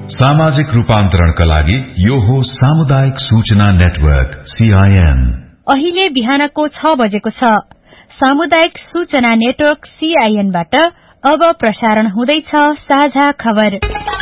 सामाजिक रूपान्तरणका लागि यो हो सामुदायिक सूचना नेटवर्क CIN। अहिले बिहानको 6 बजेको छ। सामुदायिक सूचना नेटवर्क CIN बाट अब प्रसारण हुँदैछ साझा खबर।